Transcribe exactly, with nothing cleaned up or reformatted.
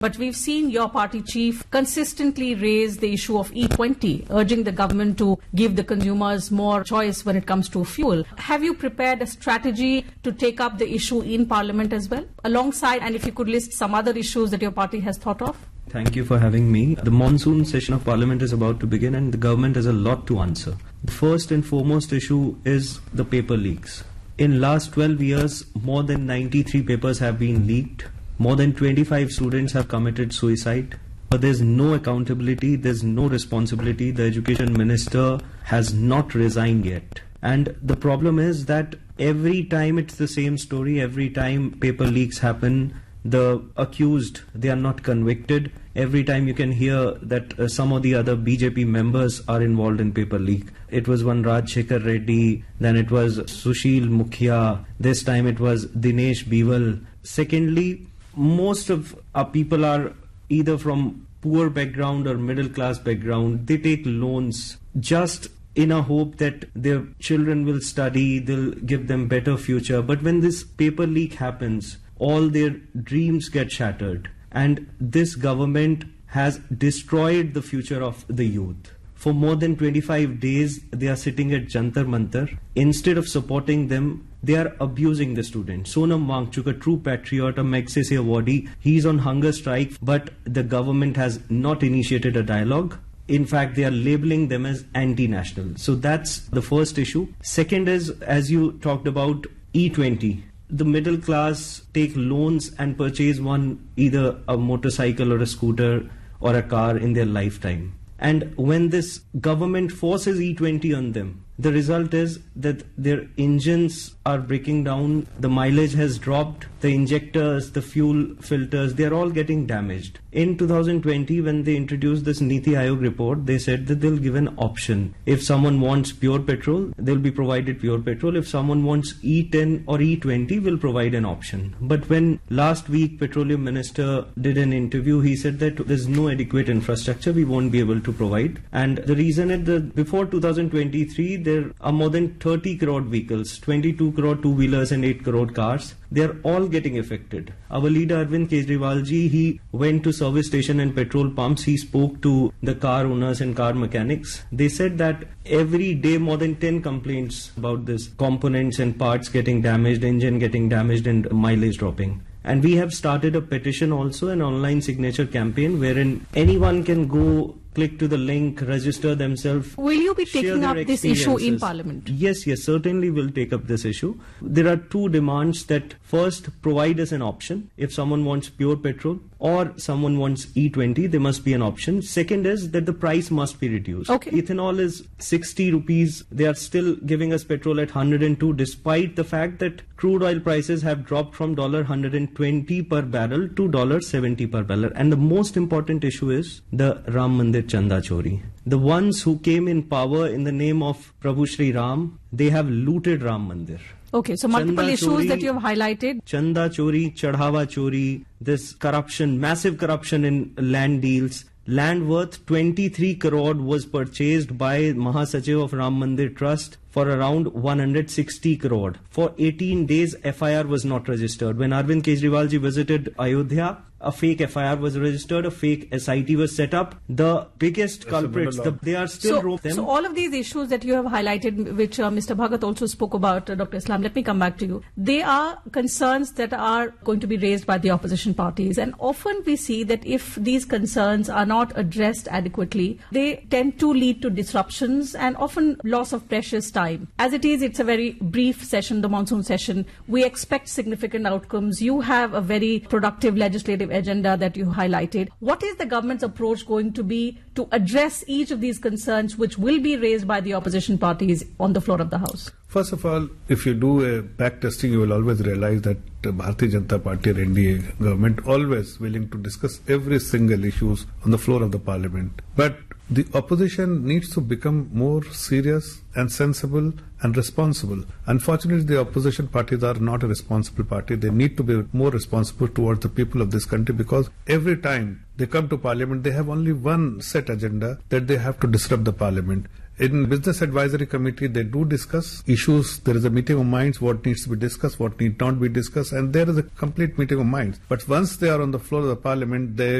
But we've seen your party chief consistently raise the issue of E twenty, urging the government to give the consumers more choice when it comes to fuel. Have you prepared a strategy to take up the issue in Parliament as well? Alongside, and if you could list some other issues that your party has thought of? Thank you for having me. The monsoon session of Parliament is about to begin and the government has a lot to answer. The first and foremost issue is the paper leaks. In last twelve years, more than ninety-three papers have been leaked. More than twenty-five students have committed suicide. But there's no accountability, there's no responsibility. The education minister has not resigned yet. And the problem is that every time it's the same story, every time paper leaks happen, the accused, they are not convicted. Every time you can hear that uh, some of the other B J P members are involved in paper leak. It was one Rajshekhar Reddy, then it was Sushil Mukhya, this time it was Dinesh Biwal. Secondly, most of our people are either from poor background or middle class background. They take loans just in a hope that their children will study, they'll give them better future. But when this paper leak happens, all their dreams get shattered. And this government has destroyed the future of the youth. For more than twenty-five days, they are sitting at Jantar Mantar. Instead of supporting them, they are abusing the students. Sonam Wangchuk, a true patriot, a Magsaysay awardee, he's on hunger strike, but the government has not initiated a dialogue. In fact, they are labeling them as anti-national. So that's the first issue. Second is, as you talked about, E twenty. The middle class take loans and purchase one, either a motorcycle or a scooter or a car in their lifetime. And when this government forces E twenty on them, the result is that their engines are breaking down, the mileage has dropped, the injectors, the fuel filters, they are all getting damaged. In two thousand twenty, when they introduced this Niti Aayog report, they said that they'll give an option. If someone wants pure petrol, they'll be provided pure petrol. If someone wants E ten or E twenty, we'll provide an option. But when last week Petroleum Minister did an interview, he said that there's no adequate infrastructure, we won't be able to provide. And the reason is that before two thousand twenty-three, there are more than thirty crore vehicles, twenty-two crore two-wheelers and eight crore cars. They are all getting affected. Our leader Arvind Kejriwal ji, he went to service station and petrol pumps. He spoke to the car owners and car mechanics. They said that every day more than ten complaints about this, components and parts getting damaged, engine getting damaged and mileage dropping. And we have started a petition also, an online signature campaign wherein anyone can go, click to the link, register themselves. Will you be taking up this issue in Parliament? Yes, yes, certainly we'll take up this issue. There are two demands that first provide us an option. If someone wants pure petrol or someone wants E twenty, there must be an option. Second is that the price must be reduced. Okay. Ethanol is sixty rupees. They are still giving us petrol at one hundred two despite the fact that crude oil prices have dropped from one hundred twenty per barrel to one seventy per barrel. And the most important issue is the Ram Mandir Chanda Chori. The ones who came in power in the name of Prabhu Shri Ram, they have looted Ram Mandir. Okay, so multiple Chanda issues Chori, that you have highlighted. Chanda Chori, Chadhawa Chori, this corruption, massive corruption in land deals. Land worth twenty-three crore was purchased by Mahasachiv of Ram Mandir Trust for around one hundred sixty crore. For eighteen days, F I R was not registered. When Arvind Kejriwal ji visited Ayodhya, a fake F I R was registered, a fake S I T was set up. The biggest culprits, the, they are still so, roped. So all of these issues that you have highlighted, which uh, Mister Bhagat also spoke about, uh, Doctor Islam, let me come back to you. They are concerns that are going to be raised by the opposition parties. And often we see that if these concerns are not addressed adequately, they tend to lead to disruptions and often loss of precious time. As it is, it's a very brief session, the monsoon session. We expect significant outcomes. You have a very productive legislative agenda that you highlighted. What is the government's approach going to be to address each of these concerns which will be raised by the opposition parties on the floor of the House? First of all, if you do a back testing, you will always realize that the Bharatiya Janata Party or N D A government always willing to discuss every single issues on the floor of the parliament. But the opposition needs to become more serious and sensible and responsible. Unfortunately, the opposition parties are not a responsible party. They need to be more responsible towards the people of this country, because every time they come to parliament, they have only one set agenda, that they have to disrupt the parliament. In Business Advisory Committee, they do discuss issues. There is a meeting of minds, what needs to be discussed, what need not be discussed, and there is a complete meeting of minds. But once they are on the floor of the Parliament, they